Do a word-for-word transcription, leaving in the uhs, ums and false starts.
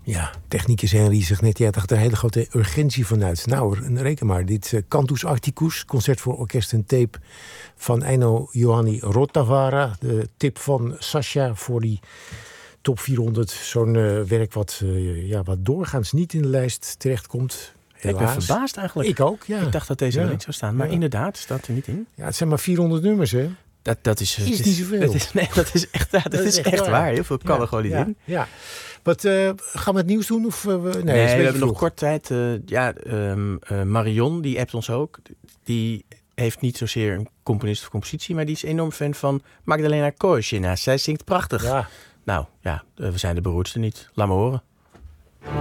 Ja, technicus Henry zegt net, ja, dacht er een hele grote urgentie vanuit. Nou, reken maar, dit uh, Cantus Arcticus, concert voor orkest en tape van Eino Johanni Rotavara. De tip van Sascha voor die top vierhonderd. Zo'n uh, werk wat, uh, ja, wat doorgaans niet in de lijst terechtkomt. Helaas. Ik ben verbaasd eigenlijk. Ik ook, ja. Ik dacht dat deze ja. er niet zou staan, maar ja. inderdaad staat er niet in. Ja, het zijn maar vierhonderd nummers, hè? Dat, dat is, is, is niet zoveel. Dat is, nee, dat is echt, dat dat is echt waar. waar. Heel veel kan ja, er gewoon niet ja, in. Ja. Wat, uh, gaan we het nieuws doen? Of, uh, we, nee, nee we hebben vroeg. nog kort tijd. Uh, ja, um, uh, Marion, die appt ons ook. Die heeft niet zozeer een componist of compositie, maar die is enorm fan van Magdalena Korsina. Zij zingt prachtig. Ja. Nou, ja, we zijn de beroerdste niet. Laat me horen.